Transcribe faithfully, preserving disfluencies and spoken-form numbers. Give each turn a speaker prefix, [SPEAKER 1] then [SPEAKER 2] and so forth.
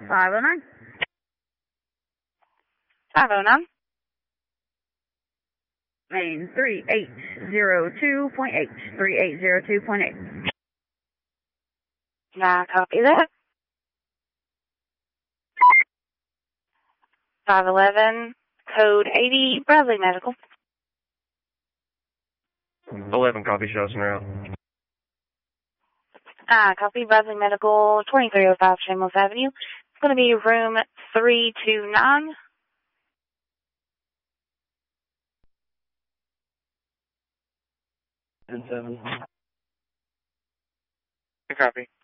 [SPEAKER 1] five oh nine.
[SPEAKER 2] five oh nine.
[SPEAKER 1] Main three eight zero two point eight. three eight zero two point eight.
[SPEAKER 2] I copy that. five eleven, code eighty, Bradley Medical.
[SPEAKER 3] eleven copy, shows and route.
[SPEAKER 2] Ah, copy, Bradley Medical, twenty-three oh five Shameless Avenue. It's going to be room three two nine.
[SPEAKER 3] ten seven.
[SPEAKER 4] Copy.